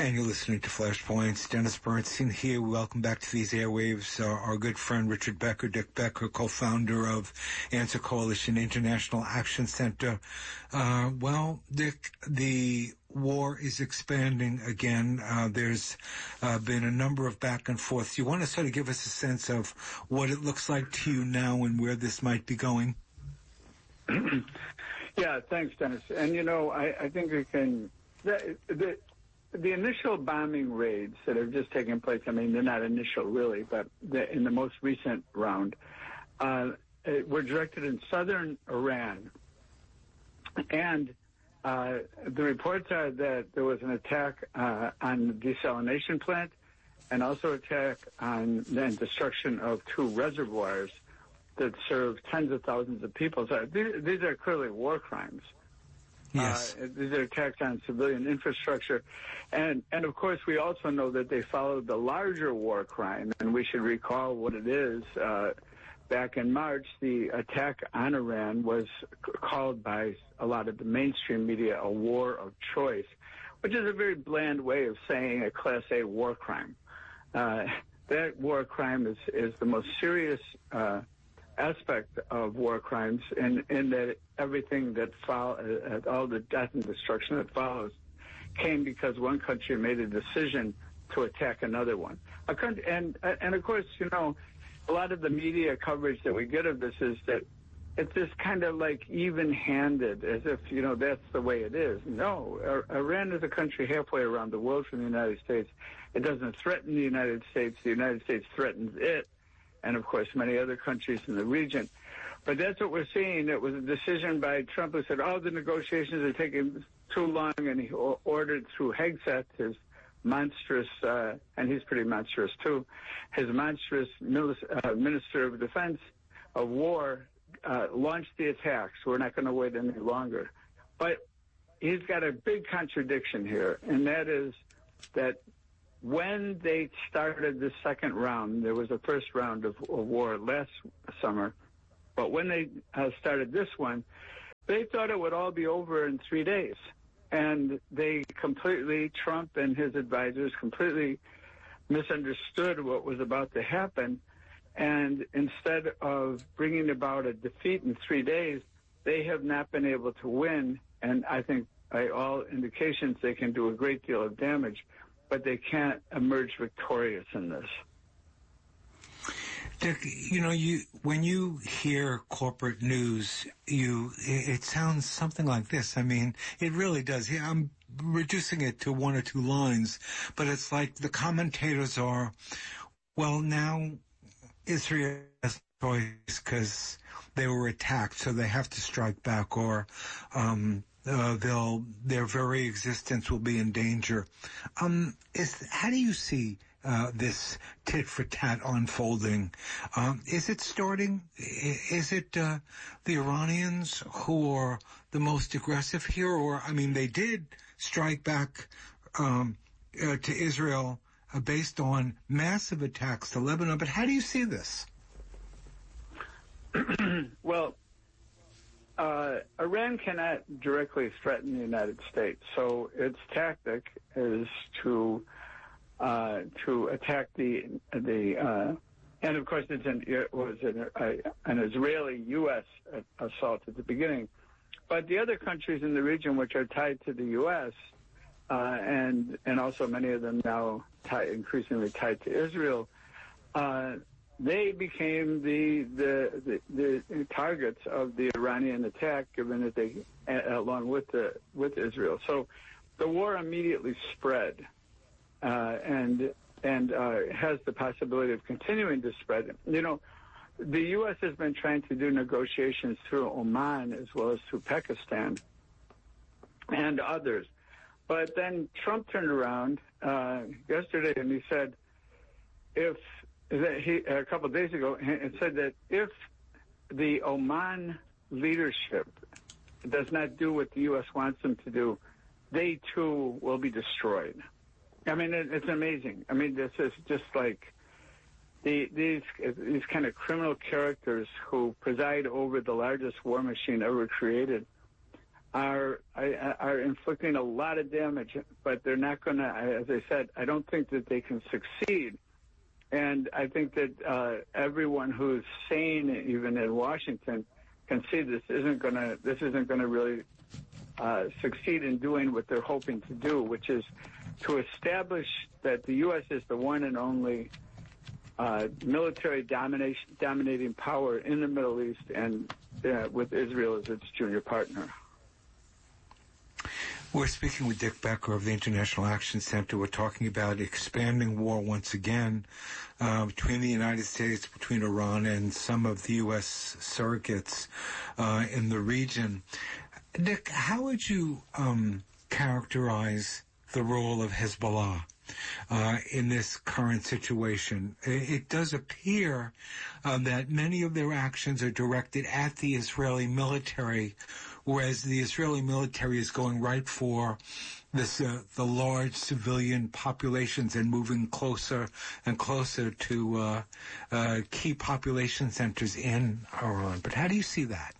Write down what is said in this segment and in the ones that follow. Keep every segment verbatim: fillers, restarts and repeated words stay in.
And you're listening to Flashpoints. Dennis Bernstein here. Welcome back to these airwaves. Uh, our good friend Richard Becker, Dick Becker, co-founder of Answer Coalition International Action Center. Uh, well, Dick, the war is expanding again. Uh, there's uh, been a number of back and forths. You want to sort of give us a sense of what it looks like to you now and where this might be going? Yeah, thanks, Dennis. And, you know, I, I think we can... The, the, The initial bombing raids that have just taken place, I mean, they're not initial really, but the, in the most recent round, uh, were directed in southern Iran. And uh, the reports are that there was an attack uh, on the desalination plant and also attack on the destruction of two reservoirs that serve tens of thousands of people. So these, these are clearly war crimes. Yes. Uh, these are attacks on civilian infrastructure. And, and of course, we also know that they followed the larger war crime, and we should recall what it is. Uh, back in March, the attack on Iran was c- called by a lot of the mainstream media a war of choice, which is a very bland way of saying a Class A war crime. Uh, that war crime is, is the most serious uh aspect of war crimes, in, in that everything that follow, uh, all the death and destruction that follows came because one country made a decision to attack another one. A country, and, and of course, you know, a lot of the media coverage that we get of this is that it's just kind of like even-handed, as if, you know, that's the way it is. No, Iran is a country halfway around the world from the United States. It doesn't threaten the United States. The United States threatens it, and, of course, many other countries in the region. But that's what we're seeing. It was a decision by Trump who said, oh, the negotiations are taking too long, and he ordered through Hegseth, his monstrous, uh, and he's pretty monstrous too, his monstrous uh, Minister of Defense of War, uh, launched the attacks. We're not going to wait any longer. But he's got a big contradiction here, and that is that when they started the second round, there was a first round of, of war last summer, but when they uh, started this one, they thought it would all be over in three days. And they completely, Trump and his advisors completely misunderstood what was about to happen. And instead of bringing about a defeat in three days, they have not been able to win. And I think by all indications, they can do a great deal of damage, but they can't emerge victorious in this. Dick, you know, you when you hear corporate news, you it, it sounds something like this. I mean, it really does. Yeah, I'm reducing it to one or two lines, but it's like the commentators are, well, now Israel has a choice because they were attacked, so they have to strike back, or um Uh, they'll, their very existence will be in danger. Um, is, how do you see, uh, this tit for tat unfolding? Um, is it starting? Is it, uh, the Iranians who are the most aggressive here? Or, I mean, they did strike back, um, uh, to Israel, uh, based on massive attacks to Lebanon. But how do you see this? Well, Uh, Iran cannot directly threaten the United States, so its tactic is to uh, to attack the the uh, and of course it's an, it was an, uh, an Israeli U S assault at the beginning, but the other countries in the region which are tied to the U S uh, and and also many of them now tie, increasingly tied to Israel. Uh, They became the the, the the targets of the Iranian attack, given that they, along with the with Israel. So, the war immediately spread, uh, and and uh, has the possibility of continuing to spread. You know, the U S has been trying to do negotiations through Oman as well as through Pakistan and others, but then Trump turned around uh, yesterday and he said, if that he, a couple of days ago, and said that if the Oman leadership does not do what the U S wants them to do, they too will be destroyed. I mean, it, it's amazing. I mean, this is just like the, these these kind of criminal characters who preside over the largest war machine ever created are are inflicting a lot of damage, but they're not going to, as I said, I don't think that they can succeed. And I think that uh, everyone who's sane, even in Washington, can see this isn't going to this isn't going to really uh, succeed in doing what they're hoping to do, which is to establish that the U S is the one and only uh, military domination dominating power in the Middle East, and uh, with Israel as its junior partner. We're speaking with Dick Becker of the International Action Center. We're talking about expanding war once again uh, between the United States, between Iran, and some of the U S surrogates uh, in the region. Dick, how would you um, characterize the role of Hezbollah uh, in this current situation? It, it does appear uh, that many of their actions are directed at the Israeli military, whereas the Israeli military is going right for this, uh, the large civilian populations and moving closer and closer to uh, uh, key population centers in Iran. But how do you see that?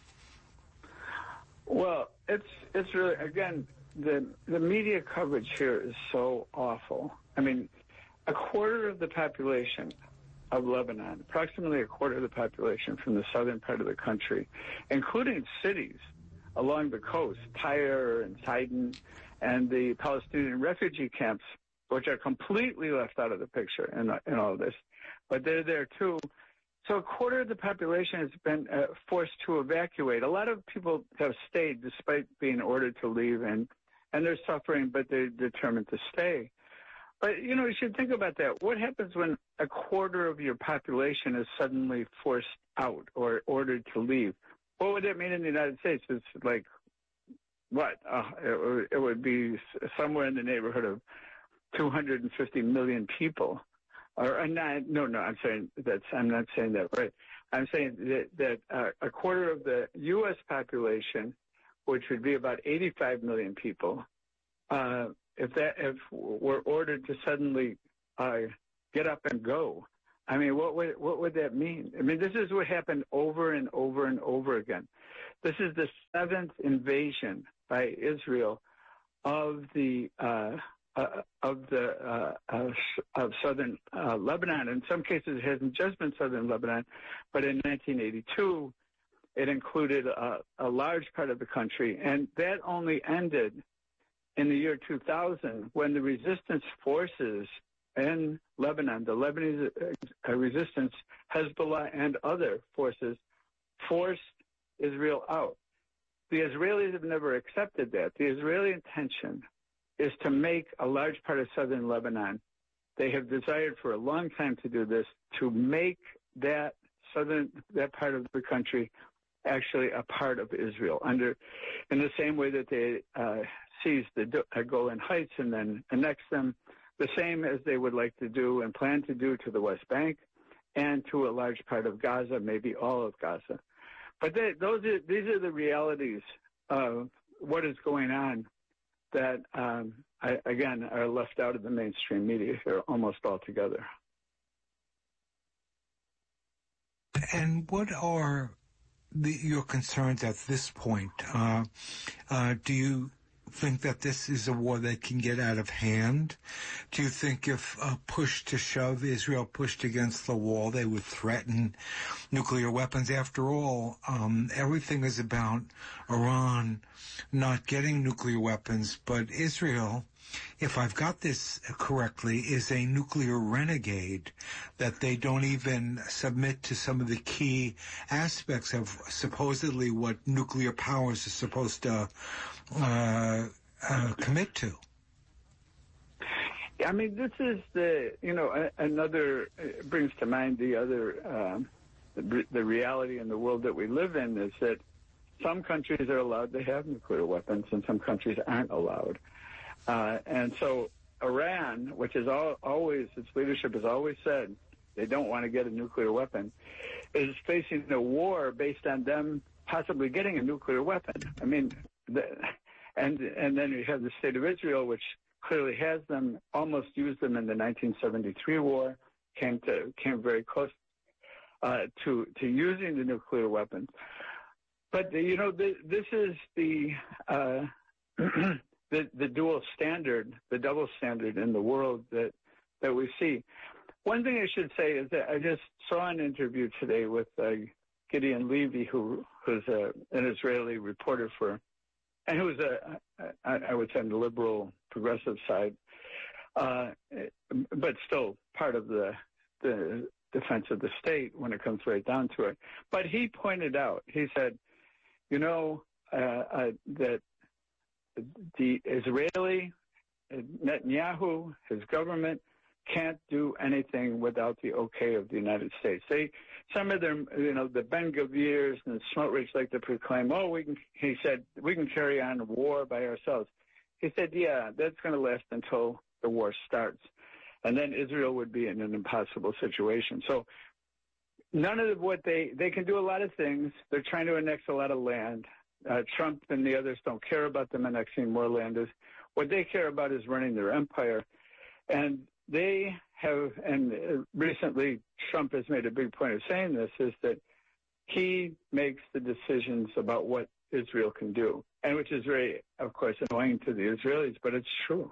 Well, it's it's really, again, the the media coverage here is so awful. I mean, a quarter of the population of Lebanon, approximately a quarter of the population from the southern part of the country, including cities along the coast, Tyre and Sidon, and the Palestinian refugee camps, which are completely left out of the picture in, in all this, but they're there too. So a quarter of the population has been uh, forced to evacuate. A lot of people have stayed despite being ordered to leave, and, and they're suffering, but they're determined to stay. But, you know, you should think about that. What happens when a quarter of your population is suddenly forced out or ordered to leave? What would that mean in the United States? It's like, what? Uh, it, it would be somewhere in the neighborhood of two hundred fifty million people. Or, or not, no, no, I'm saying that's, I'm not saying that right. I'm saying that, that uh, a quarter of the U S population, which would be about eighty-five million people, uh, if that if we're ordered to suddenly uh, get up and go, I mean, what would what would that mean? I mean, this is what happened over and over and over again. This is the seventh invasion by Israel of the uh, uh, of the uh, of, of southern uh, Lebanon. In some cases, it hasn't just been southern Lebanon, but in nineteen eighty-two, it included a, a large part of the country, and that only ended in the year two thousand, when the resistance forces in Lebanon, the Lebanese uh, resistance, Hezbollah and other forces, forced Israel out. The Israelis have never accepted that. The Israeli intention is to make a large part of southern Lebanon. They have desired for a long time to do this, to make that southern, that part of the country actually a part of Israel, under, in the same way that they uh, seized the uh, Golan Heights and then annexed them, the same as they would like to do and plan to do to the West Bank and to a large part of Gaza, maybe all of Gaza. But they, those are, these are the realities of what is going on that, um, I, again, are left out of the mainstream media here almost altogether. And what are the, your concerns at this point? Uh, uh, do you think that this is a war that can get out of hand? Do you think if uh, pushed to shove, Israel pushed against the wall, they would threaten nuclear weapons? After all, um, everything is about Iran not getting nuclear weapons, but Israel, if I've got this correctly, is a nuclear renegade, that they don't even submit to some of the key aspects of supposedly what nuclear powers are supposed to uh, uh, commit to. I mean, this is the, you know, another, it brings to mind the other, um, the, the reality in the world that we live in is that some countries are allowed to have nuclear weapons and some countries aren't allowed. Uh, and so Iran, which is all, always, its leadership has always said they don't want to get a nuclear weapon, is facing a war based on them possibly getting a nuclear weapon. I mean, the, and and then you have the State of Israel, which clearly has them, almost used them in the nineteen seventy-three war, came to came very close uh, to to using the nuclear weapons. But, you know, the, this is the, uh, the the dual standard, the double standard in the world that, that we see. One thing I should say is that I just saw an interview today with uh, Gideon Levy, who who's a, an Israeli reporter for, and who's a, I, I would say, on the liberal progressive side, uh, but still part of the the defense of the state when it comes right down to it. But he pointed out, he said, you know, uh, uh, that the Israeli, Netanyahu, his government, can't do anything without the okay of the United States. They, some of them, you know, the Ben Gavirs and the Smotrich like to proclaim, oh, we can, he said, we can carry on war by ourselves. He said, yeah, that's going to last until the war starts. And then Israel would be in an impossible situation. So none of what they, they can do a lot of things. They're trying to annex a lot of land. Uh, Trump and the others don't care about them annexing more land. What they care about is running their empire. And they have, and recently Trump has made a big point of saying this, is that he makes the decisions about what Israel can do, and which is very, of course, annoying to the Israelis, but it's true.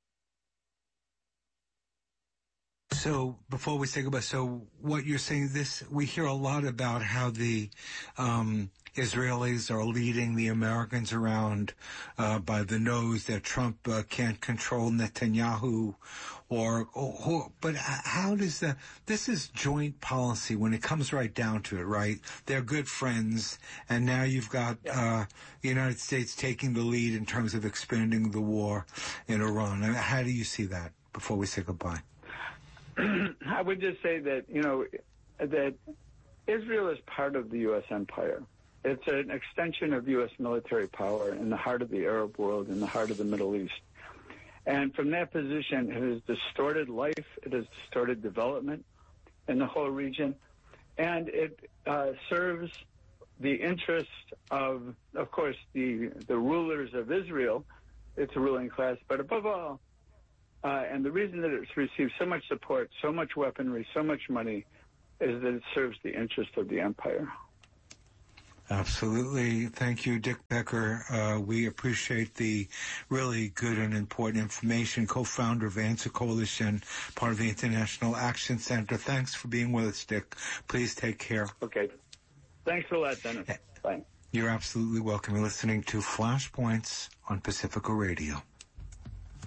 So before we say goodbye, so what you're saying, this, we hear a lot about how the um, Israelis are leading the Americans around uh, by the nose, that Trump uh, can't control Netanyahu, or, or, or, but how does the, this is joint policy when it comes right down to it, right? They're good friends, and now you've got uh, the United States taking the lead in terms of expanding the war in Iran. I mean, how do you see that before we say goodbye? I would just say that, you know, that Israel is part of the U S empire. It's an extension of U S military power in the heart of the Arab world, in the heart of the Middle East. And from that position, it has distorted life, it has distorted development in the whole region, and it uh, serves the interest of, of course, the, the rulers of Israel. It's a ruling class, but above all, Uh, and the reason that it's received so much support, so much weaponry, so much money, is that it serves the interest of the empire. Absolutely. Thank you, Dick Becker. Uh, we appreciate the really good and important information. Co-founder of Answer Coalition, part of the International Action Center. Thanks for being with us, Dick. Please take care. Okay. Thanks a lot, Dennis. Bye. You're absolutely welcome. You're listening to Flashpoints on Pacifica Radio.